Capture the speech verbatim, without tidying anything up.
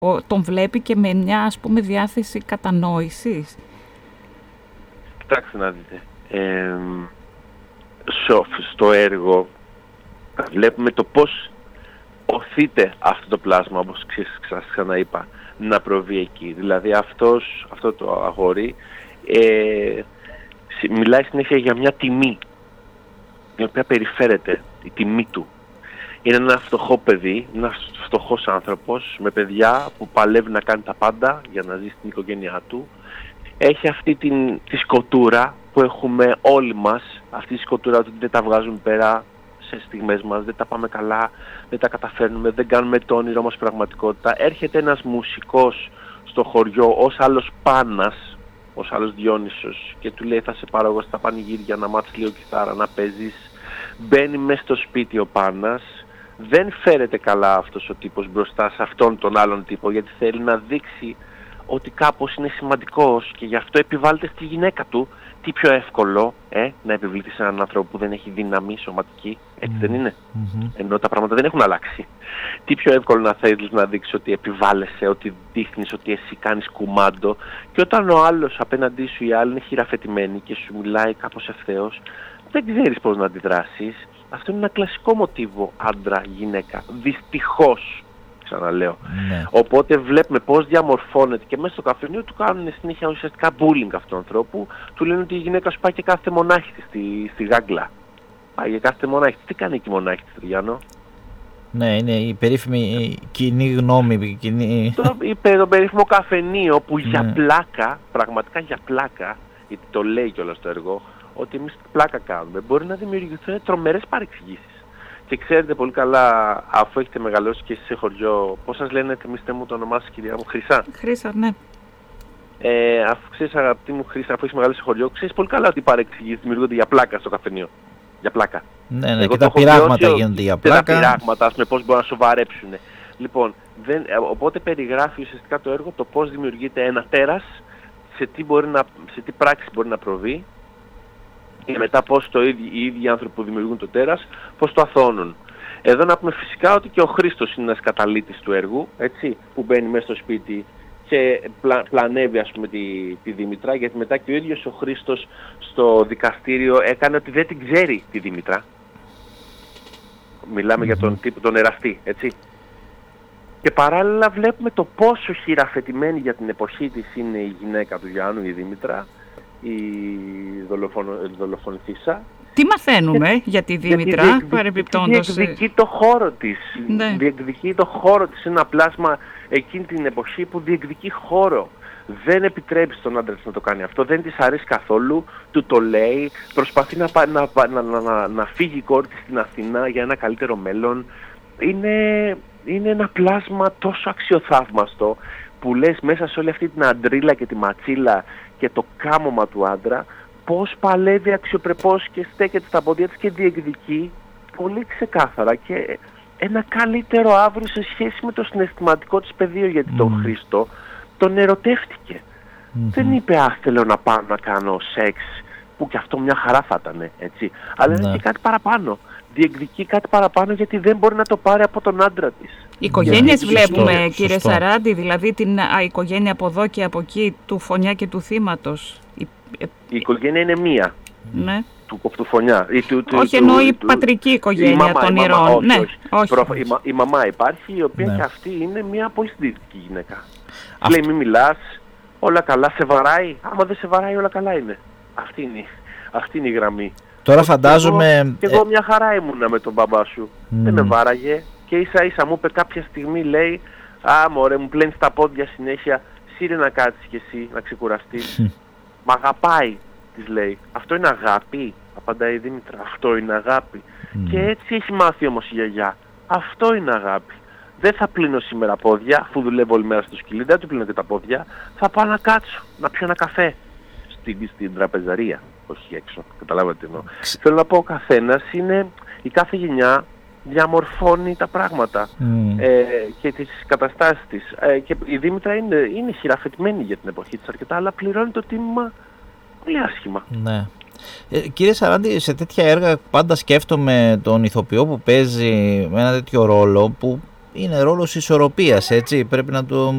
τον βλέπει και με μια, ας πούμε, διάθεση κατανόησης. Κοιτάξτε να δείτε. Ε, στο έργο βλέπουμε το πώς οθείται αυτό το πλάσμα, όπως σας ξαναείπα, να προβεί εκεί. Δηλαδή αυτός, αυτό το αγόρι ε, μιλάει συνέχεια για μια τιμή, η οποία περιφέρεται, η τιμή του. Είναι ένα φτωχό παιδί, ένας φτωχός άνθρωπος με παιδιά που παλεύει να κάνει τα πάντα για να ζει στην οικογένειά του. Έχει αυτή την, τη σκοτούρα που έχουμε όλοι μας, αυτή τη σκοτούρα ότι δεν τα βγάζουμε πέρα σε στιγμές μας, δεν τα πάμε καλά, δεν τα καταφέρνουμε, δεν κάνουμε το όνειρό μας πραγματικότητα. Έρχεται ένας μουσικός στο χωριό ως άλλος Πάνας, ως άλλος Διόνυσος, και του λέει θα σε πάρω εγώ στα πανηγύρια να μάθεις λίγο κιθάρα, να παίζεις. Μπαίνει μέσα στο σπίτι ο Πάνας, δεν φέρεται καλά αυτός ο τύπος μπροστά σε αυτόν τον άλλον τύπο, γιατί θέλει να δείξει ότι κάπως είναι σημαντικός και γι' αυτό επιβάλλεται στη γυναίκα του. Τι πιο εύκολο ε, να επιβληθεί σε έναν άνθρωπο που δεν έχει δύναμη σωματική, έτσι mm. δεν είναι? Mm-hmm. Ενώ τα πράγματα δεν έχουν αλλάξει. Τι πιο εύκολο να θέλεις να δείξεις ότι επιβάλλεσαι, ότι δείχνεις ότι εσύ κάνεις κουμάντο, και όταν ο άλλος απέναντί σου, η άλλη είναι χειραφετημένη και σου μιλάει κάπως ευθέως, δεν ξέρεις πώς να αντιδράσεις. Αυτό είναι ένα κλασικό μοτίβο άντρα-γυναίκα. Δυστυχώς, ξαναλέω. Ναι. Οπότε βλέπουμε πώς διαμορφώνεται και μέσα στο καφενείο του κάνουν συνέχεια ουσιαστικά bullying αυτού του ανθρώπου. Του λένε ότι η γυναίκα σου πάει και κάθεται μονάχη της στη, στη γάγκλα. Πάει και κάθεται μονάχη της. Τι κάνει εκεί μονάχη της, Τριάνο? Ναι, είναι η περίφημη κοινή γνώμη. Κοινή... Το, το περίφημο καφενείο που ναι. για πλάκα, πραγματικά για πλάκα, γιατί το λέει κιόλας το έργο, ότι εμείς πλάκα κάνουμε, μπορεί να δημιουργηθούν τρομερές παρεξηγήσεις. Και ξέρετε πολύ καλά, αφού έχετε μεγαλώσει και εσείς σε χωριό, πώς σας λένε, θυμίστε μου το όνομά σας, κυρία μου? Χρυσά. Χρύσα, ναι. Ε, αφού ξέρεις, αγαπητή μου Χρύσα, αφού έχεις μεγαλώσει σε χωριό, ξέρεις πολύ καλά ότι οι παρεξηγήσεις δημιουργούνται για πλάκα στο καφενείο. Για πλάκα. Ναι, ναι, εγώ και τα πειράγματα γίνονται για πλάκα. Και τα πειράγματα, ας πούμε, πώς μπορούν να σοβαρέψουν. Λοιπόν, δεν, οπότε περιγράφει ουσιαστικά το έργο το πώς δημιουργείται ένα τέρας, σε τι, μπορεί να, σε τι πράξη μπορεί να προβεί, και μετά πώς το ίδιο, οι ίδιοι άνθρωποι που δημιουργούν το τέρας, πώς το αθώνουν. Εδώ να πούμε φυσικά ότι και ο Χρήστος είναι ένας καταλήτης του έργου, έτσι, που μπαίνει μέσα στο σπίτι και πλα, πλανεύει, ας πούμε, τη, τη Δήμητρα, γιατί μετά και ο ίδιος ο Χρήστος στο δικαστήριο έκανε ότι δεν την ξέρει τη Δήμητρα. Μιλάμε mm-hmm. για τον τύπο, τον εραστή, έτσι. Και παράλληλα βλέπουμε το πόσο χειραφετημένη για την εποχή της είναι η γυναίκα του Γιάννου, η Δήμητρα, η δολοφονηθήσα. Τι μαθαίνουμε και, για τη Δήμητρα, παρεμπιπτόντως? Διεκδικεί το χώρο της. Ναι. Διεκδικεί το χώρο της. Είναι ένα πλάσμα εκείνη την εποχή που διεκδικεί χώρο. Δεν επιτρέπει στον άντρα της να το κάνει αυτό. Δεν της αρέσει καθόλου. Του το λέει. Προσπαθεί να, να, να, να, να, να φύγει η κόρη της στην Αθηνά για ένα καλύτερο μέλλον. Είναι, είναι ένα πλάσμα τόσο αξιοθαύμαστο που λες μέσα σε όλη αυτή την αντρίλα και τη ματσίλα και το κάμωμα του άντρα, πώς παλεύει αξιοπρεπώς και στέκεται στα πόδια της και διεκδικεί πολύ ξεκάθαρα και ένα καλύτερο αύριο σε σχέση με το συναισθηματικό της πεδίο, γιατί mm. τον Χρήστο τον ερωτεύτηκε. Mm-hmm. Δεν είπε «Α, θέλω να πάω να κάνω σεξ», που και αυτό μια χαρά θα ήταν, έτσι. Αλλά είναι και κάτι παραπάνω. Διεκδικεί κάτι παραπάνω γιατί δεν μπορεί να το πάρει από τον άντρα της. Οι οικογένειες βλέπουμε, σωστό, κύριε σωστό. Σαράντη, δηλαδή την α, οικογένεια από εδώ και από εκεί, του Φωνιά και του Θύματος. Η, η οικογένεια είναι μία. Ναι. Του Κοφτουφωνιά. Ή του, του, όχι, εννοώ η πατρική οικογένεια η μαμά, των Ηρών. Όχι, ναι, όχι. όχι. Προ, η, η μαμά υπάρχει, η οποία ναι. και αυτή είναι μια πολύ συντηρητική γυναίκα. Αυτή... Λέει μη μιλάς, όλα καλά, σε βαράει. Άμα δεν σε βαράει, όλα καλά είναι. Αυτή είναι, αυτή είναι η γραμμή. Τώρα φαντάζομαι... Και εγώ, εγώ μια χαρά ήμουνα με τον μπαμπά σου. Mm. Δεν με βάραγε. Και ίσα ίσα μου είπε κάποια στιγμή, λέει, «Α, μωρέ, μου πλένεις τα πόδια συνέχεια, σύρε να κάτσεις κι εσύ, να ξεκουραστείς». Mm. Μ' αγαπάει, της λέει. «Αυτό είναι αγάπη», απαντάει η Δήμητρα. «Αυτό είναι αγάπη». Mm. Και έτσι έχει μάθει όμως η γιαγιά. «Αυτό είναι αγάπη. Δεν θα πλύνω σήμερα πόδια, αφού δουλεύω όλη μέρα στο σκυλί, δεν του πλύνω και τα πόδια. Θα πάω να κάτσω, να πιω ένα καφέ στην, στην τραπεζαρία, όχι έξω». Καταλάβατε τι εννοώ. Θέλω να πω, ο καθένας είναι, η κάθε γενιά διαμορφώνει τα πράγματα mm. ε, και τις καταστάσεις της. Ε, και η Δήμητρα είναι, είναι χειραφετημένη για την εποχή της αρκετά, αλλά πληρώνει το τίμημα πολύ άσχημα. Ναι. Ε, κύριε Σαράντη, σε τέτοια έργα πάντα σκέφτομαι τον ηθοποιό που παίζει με ένα τέτοιο ρόλο που είναι ρόλος ισορροπίας, έτσι. Πρέπει να το